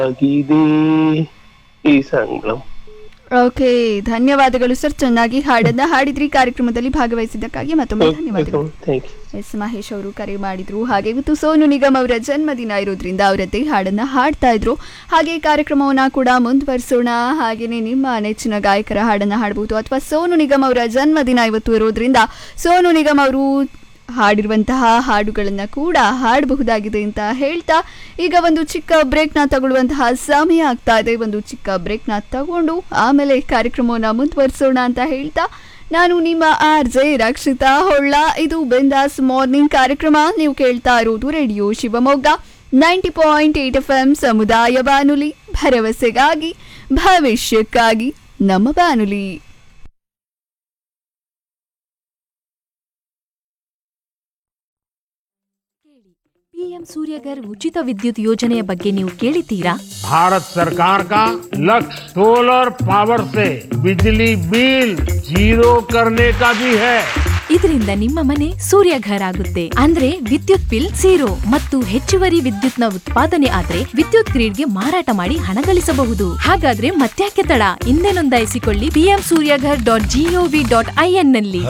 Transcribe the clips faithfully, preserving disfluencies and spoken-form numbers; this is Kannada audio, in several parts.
ಆಗಿದೆ ಈ ಸಂಗ್ರಾಮ. ಓಕೆ, ಧನ್ಯವಾದಗಳು ಸರ್. ಚೆನ್ನಾಗಿ ಹಾಡನ್ನ ಹಾಡಿದ್ರಿ. ಕಾರ್ಯಕ್ರಮದಲ್ಲಿ ಭಾಗವಹಿಸಿದ್ದಕ್ಕಾಗಿ ಮತ್ತೊಮ್ಮೆ ಧನ್ಯವಾದಗಳು. ಎಸ್ ಮಹೇಶ್ ಅವರು ಕರೆ ಮಾಡಿದ್ರು. ಹಾಗೆ ಇವತ್ತು ಸೋನು ನಿಗಮ್ ಅವರ ಜನ್ಮದಿನ ಇರೋದ್ರಿಂದ ಅವರದ್ದೇ ಹಾಡನ್ನ ಹಾಡ್ತಾ ಇದ್ರು. ಹಾಗೆ ಕಾರ್ಯಕ್ರಮವನ್ನ ಕೂಡ ಮುಂದುವರಿಸೋಣ. ಹಾಗೇನೆ ನಿಮ್ಮ ನೆಚ್ಚಿನ ಗಾಯಕರ ಹಾಡನ್ನ ಹಾಡಬಹುದು ಅಥವಾ ಸೋನು ನಿಗಮ್ ಅವರ ಜನ್ಮದಿನ ಇವತ್ತು ಇರೋದ್ರಿಂದ ಸೋನು ನಿಗಮ್ ಅವರು ಹಾಡಿರುವಂತಹ ಹಾಡುಗಳನ್ನು ಕೂಡ ಹಾಡಬಹುದಾಗಿದೆ ಅಂತ ಹೇಳ್ತಾ ಈಗ ಒಂದು ಚಿಕ್ಕ ಬ್ರೇಕ್ನ ತಗೊಳ್ಳುವಂತಹ ಸಮಯ ಆಗ್ತಾ ಇದೆ. ಒಂದು ಚಿಕ್ಕ ಬ್ರೇಕ್ನ ತಗೊಂಡು ಆಮೇಲೆ ಕಾರ್ಯಕ್ರಮವನ್ನು ಮುಂದುವರಿಸೋಣ ಅಂತ ಹೇಳ್ತಾ ನಾನು ನಿಮ್ಮ ಆರ್ ಜೆ ರಕ್ಷಿತಾ ಹೊಳ್ಳ. ಇದು ಬಿಂದಾಸ್ ಮಾರ್ನಿಂಗ್ ಕಾರ್ಯಕ್ರಮ. ನೀವು ಕೇಳ್ತಾ ಇರೋದು radio Shivamogga ninety point eight F M ಸಮುದಾಯ ಬಾನುಲಿ, ಭರವಸೆಗಾಗಿ ಭವಿಷ್ಯಕ್ಕಾಗಿ ನಮ್ಮ ಬಾನುಲಿ. पीएम सूर्यघर उचित विद्युत योजನೆಯ ಬಗ್ಗೆ ನೀವು ಕೇಳಿದ್ದೀರಾ? भारत सरकार का लक्ष्य सोलर पावर से बिजली बिल जीरो करने का भी है. ಇದರಿಂದ ನಿಮ್ಮ ಮನೆ ಸೂರ್ಯಘರ್ ಆಗುತ್ತೆ. ಅಂದ್ರೆ ವಿದ್ಯುತ್ ಬಿಲ್ ಝೀರೋ ಮತ್ತು ಹೆಚ್ಚುವರಿ ವಿದ್ಯುತ್ನ ಉತ್ಪಾದನೆ ಆದ್ರೆ ವಿದ್ಯುತ್ ಗ್ರಿಡ್ಗೆ ಮಾರಾಟ ಮಾಡಿ ಹಣ ಗಳಿಸಬಹುದು. ಹಾಗಾದ್ರೆ ಮತ್ತ್ಯಾಕೆ ತಡ? ಹಿಂದೆ ನೋಂದಾಯಿಸಿಕೊಳ್ಳಿ PM Surya Ghar dot gov dot IN ನಲ್ಲಿ.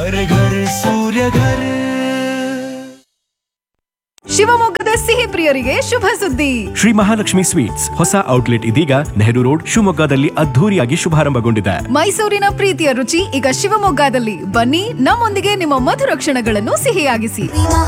ಶಿವಮೊಗ್ಗದ ಸಿಹಿ ಪ್ರಿಯರಿಗೆ ಶುಭ ಸುದ್ದಿ. ಶ್ರೀ ಮಹಾಲಕ್ಷ್ಮಿ ಸ್ವೀಟ್ಸ್ ಹೊಸ ಔಟ್ಲೆಟ್ ಇದೀಗ ನೆಹರು ರೋಡ್ ಶಿವಮೊಗ್ಗದಲ್ಲಿ ಅದ್ಧೂರಿಯಾಗಿ ಶುಭಾರಂಭಗೊಂಡಿದೆ. ಮೈಸೂರಿನ ಪ್ರೀತಿಯ ರುಚಿ ಈಗ ಶಿವಮೊಗ್ಗದಲ್ಲಿ. ಬನ್ನಿ, ನಮ್ಮೊಂದಿಗೆ ನಿಮ್ಮ ಮಧುರ ಕ್ಷಣಗಳನ್ನು ಸಿಹಿಯಾಗಿಸಿ.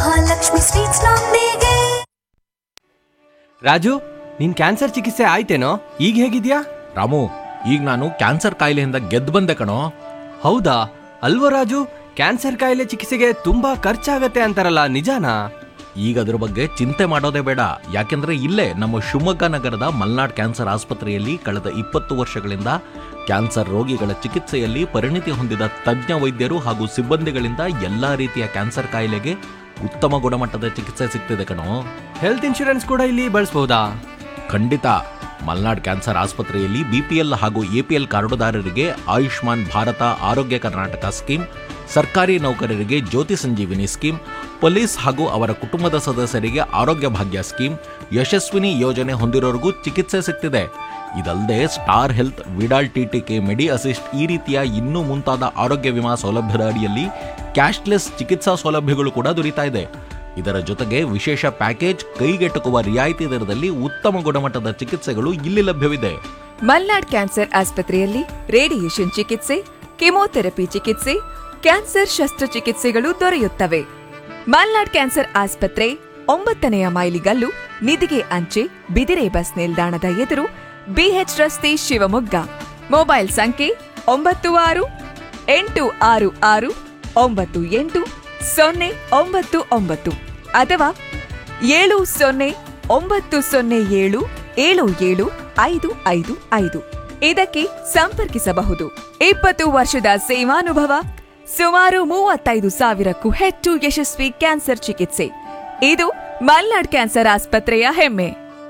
ರಾಜು, ನಿನ್ ಕ್ಯಾನ್ಸರ್ ಚಿಕಿತ್ಸೆ ಆಯ್ತೇನೋ? ಈಗ ಹೇಗಿದ್ಯಾ? ರಾಮು, ಈಗ ನಾನು ಕ್ಯಾನ್ಸರ್ ಕಾಯಿಲೆಯಿಂದ ಗೆದ್ದು ಬಂದೆ ಕಣೋ. ಹೌದಾ? ಅಲ್ವೋ ರಾಜು, ಕ್ಯಾನ್ಸರ್ ಕಾಯಿಲೆ ಚಿಕಿತ್ಸೆಗೆ ತುಂಬಾ ಖರ್ಚಾಗತ್ತೆ ಅಂತಾರಲ್ಲ, ನಿಜಾನಾ? ಈಗ ಅದ್ರ ಬಗ್ಗೆ ಚಿಂತೆ ಮಾಡೋದೇ ಬೇಡ. ಯಾಕೆಂದ್ರೆ ಇಲ್ಲೇ ನಮ್ಮ ಶಿವಮೊಗ್ಗ ನಗರದ ಮಲ್ನಾಡ್ ಕ್ಯಾನ್ಸರ್ ಆಸ್ಪತ್ರೆಯಲ್ಲಿ ಕಳೆದ ಇಪ್ಪತ್ತು ವರ್ಷಗಳಿಂದ ಕ್ಯಾನ್ಸರ್ ರೋಗಿಗಳ ಚಿಕಿತ್ಸೆಯಲ್ಲಿ ಪರಿಣಿತಿ ಹೊಂದಿದ ತಜ್ಞ ವೈದ್ಯರು ಹಾಗೂ ಸಿಬ್ಬಂದಿಗಳಿಂದ ಎಲ್ಲಾ ರೀತಿಯ ಕ್ಯಾನ್ಸರ್ ಕಾಯಿಲೆಗೆ ಉತ್ತಮ ಗುಣಮಟ್ಟದ ಚಿಕಿತ್ಸೆ ಸಿಗ್ತಿದೆ ಕಣೋ. ಹೆಲ್ತ್ ಇನ್ಶೂರೆನ್ಸ್ ಕೂಡ ಇಲ್ಲಿ ಬಳಸಬಹುದಾ? ಖಂಡಿತ. ಮಲ್ನಾಡ್ ಕ್ಯಾನ್ಸರ್ ಆಸ್ಪತ್ರೆಯಲ್ಲಿ ಬಿಪಿಎಲ್ ಹಾಗೂ ಎಪಿಎಲ್ ಕಾರ್ಡುದಾರರಿಗೆ ಆಯುಷ್ಮಾನ್ ಭಾರತ ಆರೋಗ್ಯ ಕರ್ನಾಟಕ ಸ್ಕೀಮ್, ಸರ್ಕಾರಿ ನೌಕರರಿಗೆ ಜ್ಯೋತಿ ಸಂಜೀವಿನಿ ಸ್ಕೀಮ್, ಪೊಲೀಸ್ ಹಾಗೂ ಅವರ ಕುಟುಂಬದ ಸದಸ್ಯರಿಗೆ ಆರೋಗ್ಯ ಭಾಗ್ಯ ಸ್ಕೀಮ್, ಯಶಸ್ವಿನಿ ಯೋಜನೆ ಹೊಂದಿರೋರಿಗೂ ಚಿಕಿತ್ಸೆ ಸಿಗ್ತಿದೆ. ಇದಲ್ಲದೆ ಸ್ಟಾರ್ ಹೆಲ್ತ್, ವಿಡಾಲ್ ಟಿಟಿಕೆ, ಮೆಡಿ ಅಸಿಸ್ಟ್ ಈ ರೀತಿಯ ಇನ್ನೂ ಮುಂತಾದ ಆರೋಗ್ಯ ವಿಮಾ ಸೌಲಭ್ಯದ ಅಡಿಯಲ್ಲಿ ಕ್ಯಾಶ್ಲೆಸ್ ಚಿಕಿತ್ಸಾ ಸೌಲಭ್ಯಗಳು ಕೂಡ ದೊರೀತಾ ಇದೆ. ಇದರ ಜೊತೆಗೆ ವಿಶೇಷ ಪ್ಯಾಕೇಜ್, ಕೈಗೆಟುಕುವ ರಿಯಾಯಿತಿ ದರದಲ್ಲಿ ಉತ್ತಮ ಗುಣಮಟ್ಟದ ಚಿಕಿತ್ಸೆಗಳು ಇಲ್ಲಿ ಲಭ್ಯವಿದೆ. ಮಲ್ನಾಡ್ ಕ್ಯಾನ್ಸರ್ ಆಸ್ಪತ್ರೆಯಲ್ಲಿ ರೇಡಿಯೇಷನ್ ಚಿಕಿತ್ಸೆ, ಕೆಮೊಥೆರಪಿ ಚಿಕಿತ್ಸೆ, ಕ್ಯಾನ್ಸರ್ ಶಸ್ತ್ರಚಿಕಿತ್ಸೆಗಳು ದೊರೆಯುತ್ತವೆ. ಮಲ್ನಾಡ್ ಕ್ಯಾನ್ಸರ್ ಆಸ್ಪತ್ರೆ ಒಂಬತ್ತನೆಯ ಮೈಲಿಗಲ್ಲು, ನಿಧಿಗೆ ಅಂಚೆ, ಬಿದಿರೆ ಬಸ್ ನಿಲ್ದಾಣದ ಎದುರು, ಬಿಎಚ್ ರಸ್ತೆ, ಶಿವಮೊಗ್ಗ. ಮೊಬೈಲ್ ಸಂಖ್ಯೆ ಒಂಬತ್ತು ಆರು ಎಂಟು ಆರು ಆರು ಒಂಬತ್ತು ಎಂಟು ಸೊನ್ನೆ ಒಂಬತ್ತು ಒಂಬತ್ತು ಅಥವಾ ಏಳು ಸೊನ್ನೆ ಒಂಬತ್ತು ಸೊನ್ನೆ ಏಳು ಏಳು ಏಳು ಐದು ಐದು ಐದು ಇದಕ್ಕೆ ಸಂಪರ್ಕಿಸಬಹುದು. ಇಪ್ಪತ್ತು ವರ್ಷದ ಸೇವಾನುಭವ, ಸುಮಾರು ಮೂವತ್ತೈದು ಸಾವಿರಕ್ಕೂ ಹೆಚ್ಚು ಯಶಸ್ವಿ ಕ್ಯಾನ್ಸರ್ ಚಿಕಿತ್ಸೆ. ಇದು ಮಲ್ನಾಡ್ ಕ್ಯಾನ್ಸರ್ ಆಸ್ಪತ್ರೆಯ ಹೆಮ್ಮೆ.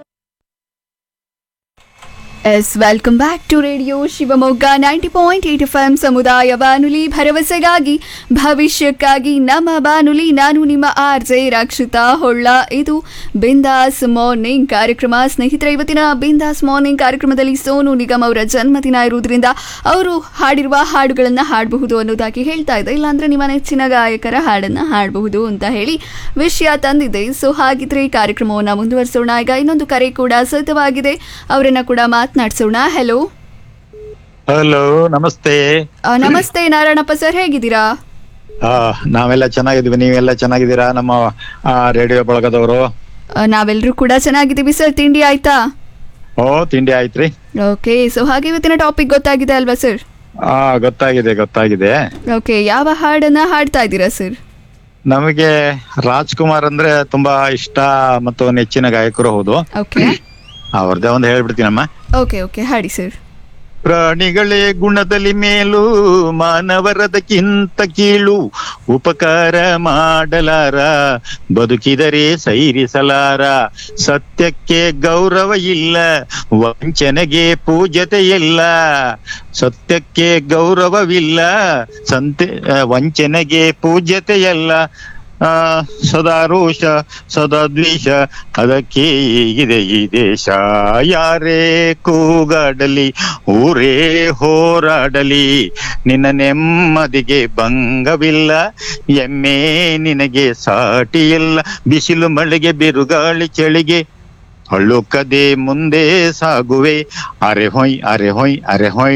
S welcome back to radio Shivamogga ninety point eight F M ಸಮುದಾಯ ಬಾನುಲಿ, ಭರವಸೆಗಾಗಿ ಭವಿಷ್ಯಕ್ಕಾಗಿ ನಮ್ಮ ಬಾನುಲಿ. ನಾನು ನಿಮ್ಮ ಆರ್ ಜೆ ರಕ್ಷಿತಾ ಹೊಳ್ಳ. ಇದು ಬಿಂದಾಸ್ ಮಾರ್ನಿಂಗ್ ಕಾರ್ಯಕ್ರಮ. ಸ್ನೇಹಿತರೆ, ಇವತ್ತಿನ ಬಿಂದಾಸ್ ಮಾರ್ನಿಂಗ್ ಕಾರ್ಯಕ್ರಮದಲ್ಲಿ ಸೋನು ನಿಗಮ್ ಅವರ ಜನ್ಮದಿನ ಇರುವುದರಿಂದ ಅವರು ಹಾಡಿರುವ ಹಾಡುಗಳನ್ನು ಹಾಡಬಹುದು ಅನ್ನೋದಾಗಿ ಹೇಳ್ತಾ ಇದೆ. ಇಲ್ಲಾಂದ್ರೆ ನಿಮ್ಮ ನೆಚ್ಚಿನ ಗಾಯಕರ ಹಾಡನ್ನು ಹಾಡಬಹುದು ಅಂತ ಹೇಳಿ ವಿಷಯ ತಂದಿದೆ. ಸೊ ಹಾಗಿದ್ರೆ ಕಾರ್ಯಕ್ರಮವನ್ನು ಮುಂದುವರಿಸೋಣ. ಈಗ ಇನ್ನೊಂದು ಕರೆ ಕೂಡ ಸಿದ್ಧವಾಗಿದೆ, ಅವರನ್ನ ಕೂಡ ಮಾತನಾಡಿಸೋಣ. ಹಲೋ ಹಲೋ, ನಮಸ್ತೆ. ನಮಸ್ತೆ ನಾರಾಯಣಪ್ಪ ಸರ್, ಹೇಗಿದ್ದೀರಾ? ನಾವೆಲ್ಲ ಚೆನ್ನಾಗಿದ್ದೀವಿ, ನೀವೆಲ್ಲ ಚೆನ್ನಾಗಿದ್ದೀರಾ? ನಮ್ಮ ರೇಡಿಯೋ ಬಳಗದವರು ನಾವೆಲ್ಲರೂ ಕೂಡ ಚೆನ್ನಾಗಿದ್ದೀವಿ ಸರ್. ತಿಂಡಿ ಆಯ್ತಾ? ಓ, ತಿಂಡಿ ಆಯ್ತ್ರಿ. ಓಕೆ, ಸೊ ಹಾಗೆ ಇವತ್ತಿನ ಟಾಪಿಕ್ ಗೊತ್ತಾಗಿದೆ ಅಲ್ವಾ ಸರ್? ಹಾ, ಗೊತ್ತಾಗಿದೆ ಗೊತ್ತಾಗಿದೆ. ಓಕೆ, ಯಾವ ಹಾಡನ್ನ ಹಾಡ್ತಾ ಇದ್ದೀರಾ ಸರ್? ನಮಗೆ ರಾಜ್ಕುಮಾರ್ ಅಂದ್ರೆ ತುಂಬಾ ಇಷ್ಟ ಮತ್ತು ನೆಚ್ಚಿನ ಗಾಯಕರು. ಹೌದು, ಓಕೆ, ಅವ್ರದ್ದೇ ಒಂದು ಹೇಳ್ಬಿಡ್ತೀನಮ್ಮ. ಓಕೆ ಓಕೆ ಹಾಡಿ ಸರ್. ಪ್ರಾಣಿಗಳೇ ಗುಣದಲ್ಲಿ ಮೇಲು, ಮಾನವರದಕ್ಕಿಂತ ಕೀಳು, ಉಪಕಾರ ಮಾಡಲಾರ, ಬದುಕಿದರೆ ಸೈರಿಸಲಾರ, ಸತ್ಯಕ್ಕೆ ಗೌರವ ಇಲ್ಲ, ವಂಚನೆಗೆ ಪೂಜ್ಯತೆ ಇಲ್ಲ, ಸತ್ಯಕ್ಕೆ ಗೌರವವಿಲ್ಲ, ಸಂತೆ ವಂಚನೆಗೆ ಪೂಜ್ಯತೆ ಇಲ್ಲ, ಆ ಸದಾ ರೋಷ ಸದಾ ದ್ವೇಷ ಅದಕ್ಕೆ ಇದೆ ಈ ದೇಶ. ಯಾರೇ ಕೂಗಾಡಲಿ ಊರೇ ಹೋರಾಡಲಿ ನಿನ್ನ ನೆಮ್ಮದಿಗೆ ಭಂಗವಿಲ್ಲ, ಎಮ್ಮೆ ನಿನಗೆ ಸಾಟಿ ಇಲ್ಲ. ಬಿಸಿಲು ಮಳೆಗೆ ಬಿರುಗಾಳಿ ಚಳಿಗೆ ಹಳ್ಳುಕದೆ ಮುಂದೆ ಸಾಗುವೆ, ಅರೆ ಹೊಯ್ ಅರೆ ಹೊಯ್ ಅರೆ ಹೊಯ್.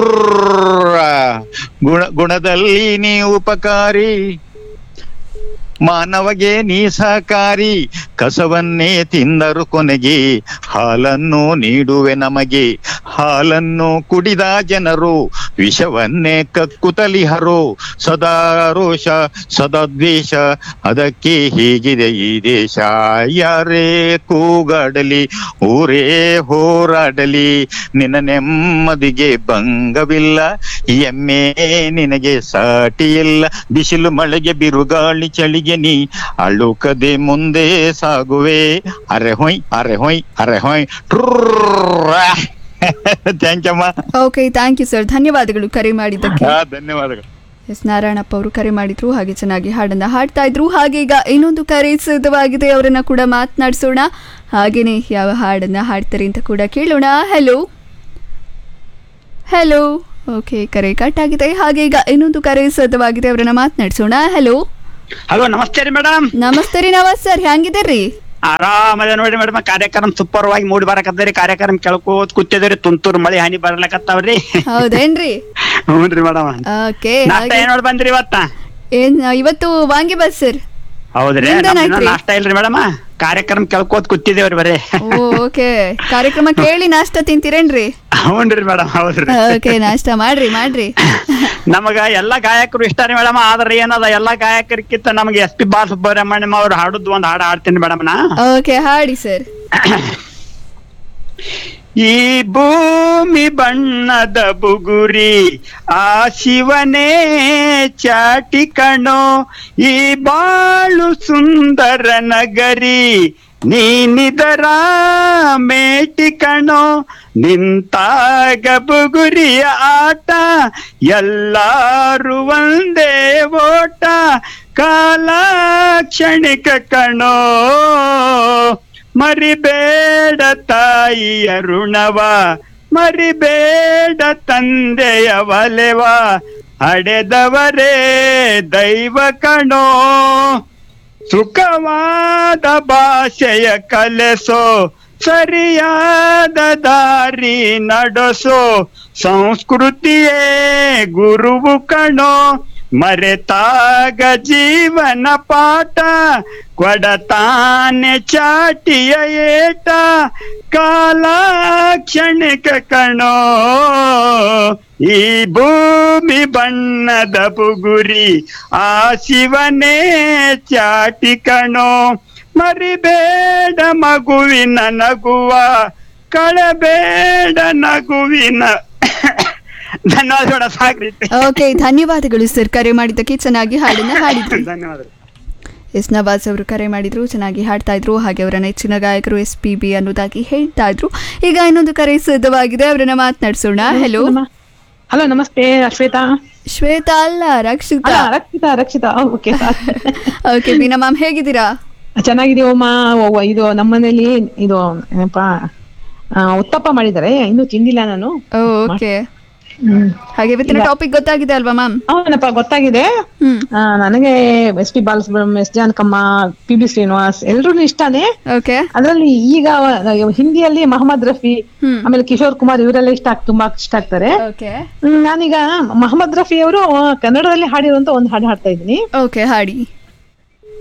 ಗುಣ ಗುಣದಲ್ಲಿ ನೀ ಉಪಕಾರಿ, ಮಾನವಗೆ ನೀ ಸಹಕಾರಿ. ಕಸವನ್ನೇ ತಿಂದರು ಕೊನೆಗೆ ಹಾಲನ್ನು ನೀಡುವೆ ನಮಗೆ. ಹಾಲನ್ನು ಕುಡಿದ ಜನರು ವಿಷವನ್ನೇ ಕಕ್ಕುತ್ತಲಿಹರು. ಸದಾ ರೋಷ ಸದಾ ದ್ವೇಷ ಅದಕ್ಕೆ ಹೀಗಿದೆ ಈ ದೇಶ. ಯಾರೇ ಕೂಗಾಡಲಿ ಊರೇ ಹೋರಾಡಲಿ ನಿನ್ನ ನೆಮ್ಮದಿಗೆ ಭಂಗವಿಲ್ಲ, ಎಮ್ಮೆ ನಿನಗೆ ಸಾಟಿ ಇಲ್ಲ. ಬಿಸಿಲು ಮಳೆಗೆ ಬಿರುಗಾಳಿ ಚಳಿಗೆ ನೀ ಅಳುಕದೆ ಮುಂದೆ ಸಾಗುವೆ, ಅರೆ ಹೊಯ್ ಅರೆ ಹೊಯ್ ಅರೆ ಹೊಯ್. ಥ್ಯಾಂಕ್ ಯು ಅಮ್ಮ. ಓಕೆ, ಥ್ಯಾಂಕ್ ಯು ಸರ್, ಧನ್ಯವಾದಗಳು ಕರೆ ಮಾಡಿದ್ದಕ್ಕೆ. ಧನ್ಯವಾದಗಳು. ಎಸ್ ನಾರಾಯಣಪ್ಪ ಅವರು ಕರೆ ಮಾಡಿದ್ರು, ಹಾಗೆ ಚೆನ್ನಾಗಿ ಹಾಡನ್ನ ಹಾಡ್ತಾ ಇದ್ರು. ಹಾಗೆ ಈಗ ಇನ್ನೊಂದು ಕರೆ ಸಿದ್ಧವಾಗಿದೆ, ಅವರನ್ನ ಕೂಡ ಮಾತನಾಡಿಸೋಣ. ಹಾಗೇನೆ ಯಾವ ಹಾಡನ್ನ ಹಾಡ್ತಾರೆ ಅಂತ ಕೂಡ ಕೇಳೋಣ. ಹಲೋ ಹಲೋ ಓಕೆ, ಕರೆ ಕಟ್ ಆಗಿದೆ. ಹಾಗೆ ಈಗ ಇನ್ನೊಂದು ಕರೆ ಸಿದ್ಧವಾಗಿದೆ, ಅವರನ್ನ ಮಾತನಾಡಿಸೋಣ. ಹಲೋ ಹಲೋ, ನಮಸ್ತೆ ರೀ ಮೇಡಮ್. ನಮಸ್ತೆ ರೀ ನವಾಜ್ ಸರ್, ಹೆಂಗಿದ್ದೀರಿ? ಆರಾಮದ ನೋಡಿ ಮೇಡಮ್. ಕಾರ್ಯಕ್ರಮ ಸೂಪರ್ ವಾಗಿ ಮೂಡಿ ಬರಕತ್ತದ್ರಿ. ಕಾರ್ಯಕ್ರಮ ಕೇಳ್ಕೋತ್ ಕೂತಿದ್ರಿ. ತುಂತೂರು ಮಳಿ ಹನಿ ಬರ್ಲಕತ್ತಾವ್ರಿ. ಹೌದೇನ್ರಿ? ಹ್ಞೂನ್ರಿ ಮೇಡಮ್. ಓಕೆ, ಏನ್ ನೋಡಿ ಬಂದ್ರಿ ಇವತ್ತ? ಏನ್ ಇವತ್ತು ವಾಂಗಿ ಬಾತ್ ಸರ್. ಹೌದ್ರಿ, ನಾಷ್ಟ ಇಲ್ರಿ ಮೇಡಮ್. ಕಾರ್ಯಕ್ರಮ ಕೇಳ್ಕೋತ್ ಕೂತಿದೇವ್ರಿ ಬರೀ. ಓಕೆ, ಕಾರ್ಯಕ್ರಮ ಕೇಳಿ ನಾಷ್ಟ ತಿಂತೀರೇನ್ರಿ? ಹೌನ್ರಿ ಮೇಡಮ್. ಹೌದ್ರಿ. ಓಕೆ, ನಾಷ್ಟ ಮಾಡ್ರಿ ಮಾಡ್ರಿ. ನಮಗ ಎಲ್ಲಾ ಗಾಯಕರು ಇಷ್ಟ ರೀ ಮೇಡಮ್. ಆದ್ರೆ ಏನದ, ಎಲ್ಲಾ ಗಾಯಕರಿಗಿಂತ ನಮ್ಗೆ ಎಸ್ ಪಿ ಬಾಲಸುಬ್ರಹ್ಮಣ್ಯಂ ಅವ್ರು ಹಾಡುದ್ ಒಂದ್ ಹಾಡು ಹಾಡ್ತೀನಿ ಮೇಡಮ್ ನಾ. ಓಕೆ, ಹಾಡಿ ಸರ್. ಈ ಭೂಮಿ ಬಣ್ಣದ ಬುಗುರಿ ಆ ಶಿವನೇ ಚಾಟಿ ಕಣೋ, ಈ ಬಾಳು ಸುಂದರ ನಗರಿ ನೀನಿದರ ಮೇಟಿ ಕಣೋ. ನಿಂತಾಗ ಬುಗುರಿಯ ಆಟ ಎಲ್ಲಾರು ಒಂದೇ ಓಟ, ಕಾಲ ಕ್ಷಣಿಕ ಕಣೋ. ಮರಿಬೇಡ ತಾಯಿಯ ಋಣವ, ಮರಿಬೇಡ ತಂದೆಯ ಒಲೆವ, ಹಡೆದವರೇ ದೈವ ಕಣೋ. ಸುಖವಾದ ಭಾಷೆಯ ಕಲೆಸೋ, ಸರಿಯಾದ ದಾರಿ ನಡೆಸೋ, ಸಂಸ್ಕೃತಿಯೇ ಗುರುವು ಕಣೋ. ಮರೆತಾಗ ಜೀವನ ಪಾಠ ಕೊಡತಾನೆ ಚಾಟಿಯ ಏಟ, ಕಾಲ ಕ್ಷಣಿಕ ಕಣೋ. ಈ ಭೂಮಿ ಬಣ್ಣದ ಬುಗುರಿ ಆ ಶಿವನೇ ಚಾಟಿ ಕಣೋ. ಮರಿಬೇಡ ಮಗುವಿನ ನಗುವ, ಕಳಬೇಡ ನಗುವಿನ. ಧನ್ಯವಾದ ಸಾಕ್ರಿ. ಓಕೆ, ಧನ್ಯವಾದಗಳು ಸರ್, ಕರೆ ಮಾಡಿದ್ದಕ್ಕೆ. ಚೆನ್ನಾಗಿ ಹಾಡನ್ನ ಹಾಡಿದ್ರು. ಧನ್ಯವಾದಗಳು. ಎಸ್ ನವಾಜ್ ಅವರು ಕರೆ ಮಾಡಿದ್ರು, ಚೆನ್ನಾಗಿ ಹಾಡ್ತಾ ಇದ್ರು. ಹಾಗೆ ಅವರ ನೆಚ್ಚಿನ ಗಾಯಕರು ಎಸ್ ಪಿ ಬಿ ಅನ್ನೋದಾಗಿ ಹೇಳ್ತಾ ಇದ್ರು. ಈಗ ಇನ್ನೊಂದು ಕರೆ ಸಿದ್ಧವಾಗಿದೆ, ಅವರನ್ನ ಮಾತನಾಡಿಸೋಣ. ಹಲೋ ಹಲೋ, ನಮಸ್ತೆ. ಶ್ವೇತಾ? ಶ್ವೇತಾ ಅಲ್ಲ, Rakshita. Rakshita Rakshita okay okay, Beena ma'am ಹೇಗಿದ್ದೀರಾ? ಚೆನ್ನಾಗಿದೀವಮ್ಮ. ಇದು ನಮ್ಮನೇಲಿ ಇದು ಏನಪ್ಪಾ ಉತ್ತಪ್ಪ ಮಾಡಿದ್ದಾರೆ, ಇನ್ನು ತಿಂದಿಲ್ಲ ನಾನು. ಓಕೆ, ಹಾಗೆ ಇವತ್ತಿನ ಟಾಪಿಕ್ ಗೊತ್ತಾಗಿದೆ ಅಲ್ವಾ ಮ್ಯಾಮ್? ಹೌದಪ್ಪ, ಗೊತ್ತಾಗಿದೆ. ನನಗೆ S P Balasubrahmanyam, S Janakamma, P B Srinivas ಎಲ್ರೂ ಇಷ್ಟಾನೆ. ಅದ್ರಲ್ಲಿ ಈಗ ಹಿಂದಿಯಲ್ಲಿ ಮಹಮ್ಮದ್ ರಫಿ, ಆಮೇಲೆ ಕಿಶೋರ್ ಕುಮಾರ್ ಇವರೆಲ್ಲ ಇಷ್ಟ ಆಗ್ ತುಂಬಾ ಇಷ್ಟ ಆಗ್ತಾರೆ. ನಾನೀಗ ಮಹಮ್ಮದ್ ರಫಿ ಅವರು ಕನ್ನಡದಲ್ಲಿ ಹಾಡಿರುವಂತ ಒಂದು ಹಾಡು ಹಾಡ್ತಾ ಇದ್ದೀನಿ. ಓಕೆ, ಹಾಡಿ.